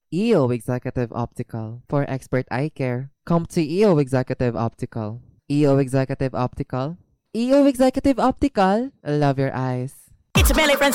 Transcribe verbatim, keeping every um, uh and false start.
E O Executive Optical. For expert eye care, come to E O Executive Optical. E O Executive Optical. E O Executive Optical. Love your eyes. It's a Melly Friends